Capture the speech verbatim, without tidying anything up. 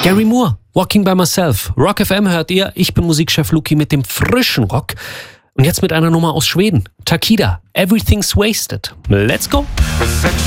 Gary Moore, Walking by Myself. Rock F M hört ihr. Ich bin Musikchef Luki mit dem frischen Rock. Und jetzt mit einer Nummer aus Schweden. Takida, Everything's Wasted. Let's go!